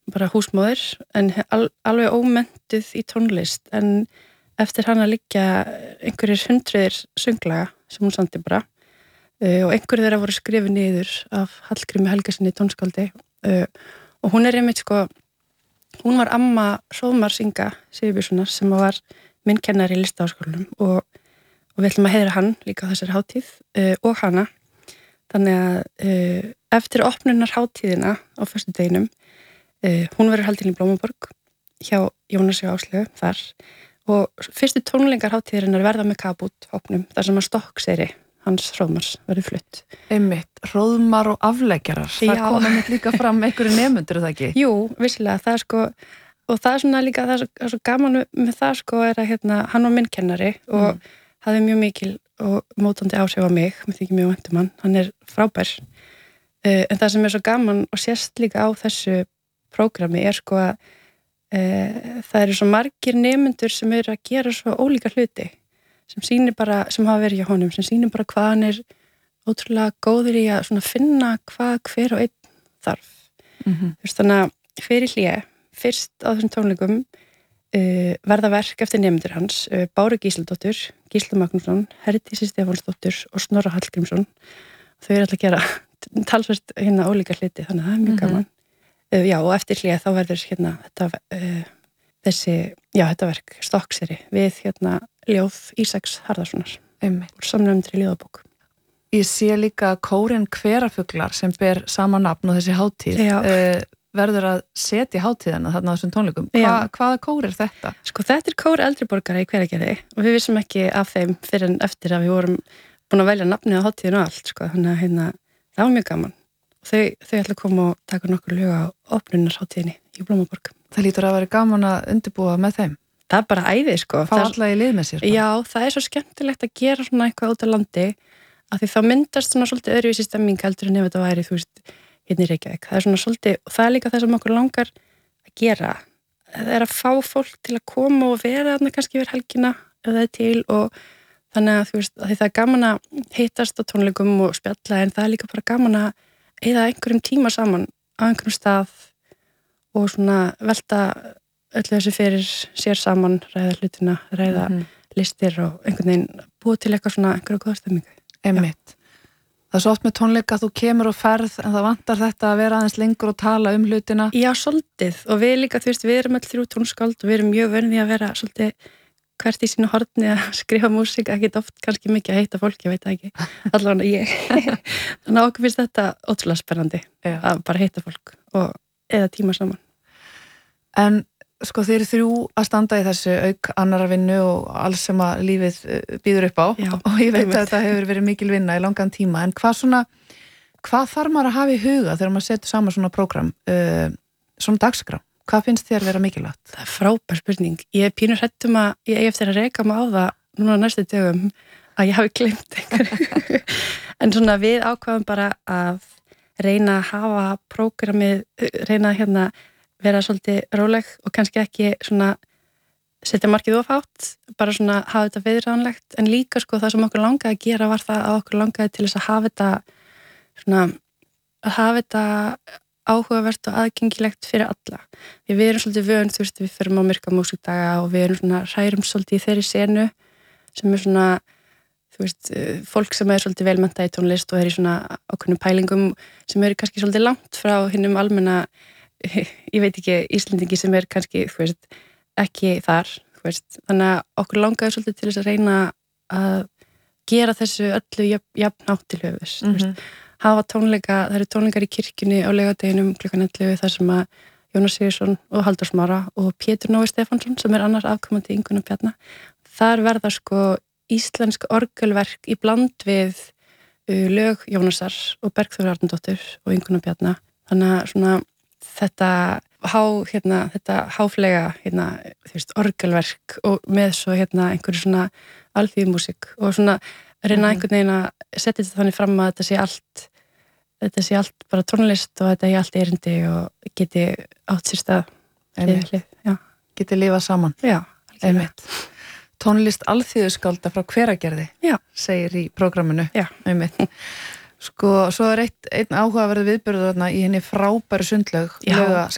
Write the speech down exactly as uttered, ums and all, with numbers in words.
bara húsmóðir en al, alveg ómentuð í tónlist en eftir hann að liggja einhverjir hundruðir sönglaga sem hún samdi bara uh, og einhverjir þeirra voru skrifið niður af Hallgrími Helgasyni tónskáldi uh, og hún er einmitt sko, hún var amma Hróðmars Inga Sigurbjörnssonar sem var minn kennari í Listaháskólanum og, og við ætlum að heiðra hann líka á þessari hátíð uh, og hana. Þannig að uh, eftir opnunar hátíðina á föstudeginum, uh, hún verður haldin í Blómaborg hjá Jónasi Áslaugu þar og fyrstu tónleikar hátíðarinnar verða með kabút hópnum þar sem að Stokkseyri hans Hróðmars verður flutt. Einmitt, Hróðmar og afleggjarar, það kom einmitt líka fram einhverju nemendur, er það ekki? Jú, vissilega, það er sko, og það er svona líka, það er svo, það er svo gaman með það sko er að hérna, hann var minn kennari og mm. hafði mjög mikil og mótandi áhrif á mig, mér þykir mjög vænt um hann, hann er frábær. Uh, en það sem er svo gaman og sést líka á þessu prógrami er sko að uh, það eru svo margir nemendur sem eru að gera svo ólíka hluti, sem sýnir bara, sem hafa verið hjá honum, sem sýnir bara hvað hann er ótrúlega góður í að svona finna hvað hver og einn þarf. Mm-hmm. Þú veist, þannig að fyrir hlé, fyrst á þessum tónleikum Uh, verða verk eftir nemendur hans uh, Báru Gísladóttur, Gísla Magnússon Herdísi Stefánsdóttur og Snorra Hallgrímsson. Þau eru alltaf að gera talsvert hérna ólíka hluti þannig að það er mjög gaman. Mm-hmm. uh, Já, og eftir hlið þá verður hérna þetta, uh, þessi, já, þetta verk Stokkseyri við hérna ljóð Ísaks Harðarssonar úr samnefndri ljóðabók. Ég sé líka kórinn Hverafuglar sem ber sama nafn og þessi hátíð uh, verður að setja hátíðina þarna á þessum tónleikum. Hva, hvaða kór er þetta? Sko þetta er kór eldri borgara í Hveragerði og við vissum ekki af þeim fyrir en eftir að við vorum búin að velja nafnið á hátíðinu og allt sko. Þannig að hérna, það var mjög gaman. Og þau, þau ætla að koma og taka nokkur lög á opnunarhátíðinni í Blómaborg. Það lítur að vera gaman að undirbúa með þeim. Það er bara æði sko. Fá alla í lið með sér. Bara. Já, það er svo skemmtilegt að gera svona eitthvað út á landi að því þá myndast svona svolítið öðruvísi stemming heldur en ef þetta væri, þú veist, hérna í Reykjavík. Það er svona svolítið, og það er líka það sem okkur langar að gera. Það er að fá fólk til að koma og vera þarna kannski yfir helgina ef það er til og þannig að þú veist, að það er gaman að hittast á tónleikum og spjalla en það er líka bara gaman að eyða einhverjum tíma saman á einhverjum stað og svona velta öllu þessu fyrir sér saman, ræða hlutina, ræða mm-hmm. listir og einhvern veginn búið til eitthvað svona einhverju góða stemmingu. Einmitt. Það er svo oft með tónleika að þú kemur og ferð en það vantar þetta að vera aðeins lengur og tala um hlutina. Já, svolítið og við líka, þú veist, við erum öll þrjú tónskáld og við erum mjög vönið að vera svolítið hvert í sínu horni að skrifa músík, ekki oft kannski mikið að heita fólk, ég veit það ekki, allavega ég. Þannig að okkur finnst þetta ótrúlega spennandi Já. Að bara heita fólk og eða tíma saman. En sko þeir eru þrjú að standa í þessu auk annara vinnu og alls sem að lífið býður upp á Já, og ég veit að þetta hefur verið mikil vinna í langan tíma en hvað svona, hvað þarf maður að hafa í huga þegar maður setur saman svona prógram, uh, svona dagskrá, hvað finnst þér vera mikilvægt? Það er frábær spurning, ég er pínur hrættum að ég eigi eftir að reka mig á það núna næstu dögum að ég hafi glemt einhverju en svona við ákvaðum bara að reyna að hafa prógramið, reyna að hérna vera svolítið róleg og kannski ekki svona setja markið of hátt, bara svona hafa þetta viðráðanlegt, en líka sko það sem okkur langaði að gera var það að okkur langaði til þess að hafa þetta svona, að hafa þetta áhugavert og aðgengilegt fyrir alla. Við erum svolítið vön, þú veist, við förum á myrka músikdaga og við erum svona hrærum svolítið í þeirri senu sem er svona, þú veist, fólk sem er svolítið velmennta í tónlist og er í svona ákveðnum pælingum sem eru kannski svolítið langt frá hinnum almenna ég veit ekki, Íslendingi sem er kannski, þú veist, ekki þar, þú veist, þannig að okkur langaði svolítið til þess að reyna að gera þessu öllu jafn hátt til höfus, mm-hmm. þú veist, hafa tónleika, það eru tónleikar í kirkjunni á laugardeginum klukkan ellefu þar sem að Jónas Sigurðsson og Halldór Smára og Pétur Nói Stefánsson sem er annar afkomandi Ingunn og Bjarna, þar verða sko íslensk orgelverk í bland við uh, lög Jónasar og Bergþóru Arnardóttur og Ingunn og Bjarna, þannig að svona þetta há, hérna, þetta háflega, hérna, þú veist, orgelverk og með svo, hérna, einhverju svona alþýðumúsík og svona reyna mm-hmm. einhvern veginn að setja þetta þannig fram að þetta sé allt, þetta sé allt bara tónlist og þetta sé allt erindi og geti átt sér stað hlið, hlið, já. Geti lifað saman. Já, einmitt. Tónlist alþýðuskálda frá Hveragerði, já. Segir í prógraminu. Já. Einmitt. Sko, svo er eitt, einn áhugaverð viðburður þarna í henni frábæru sundlaug, Lauga